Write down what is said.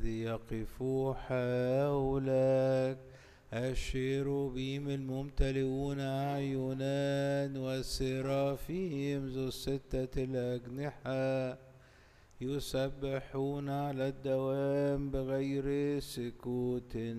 الذي يقف حولك، الشيروبيم الممتلئون أعينا والسرافيم ذو الستة الأجنحة يسبحون على الدوام بغير سكوت.